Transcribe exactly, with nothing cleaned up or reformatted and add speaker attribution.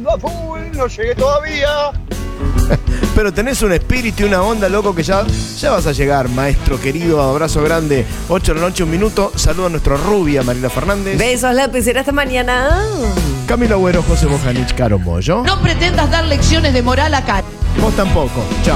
Speaker 1: No, full, no llegué todavía.
Speaker 2: Pero tenés un espíritu y una onda, loco, que ya, ya vas a llegar, maestro querido. Abrazo grande. ocho de la noche, un minuto. Saludo a nuestra rubia, Marila Fernández.
Speaker 3: Besos, López. Será hasta mañana.
Speaker 2: Camilo Agüero, José Bojanich, Caro Moyo.
Speaker 4: No pretendas dar lecciones de moral acá.
Speaker 2: Vos tampoco. Chao.